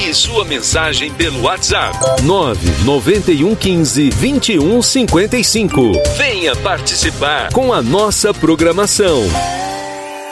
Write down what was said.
Envie sua mensagem pelo WhatsApp 99115 2155. Venha participar com a nossa programação.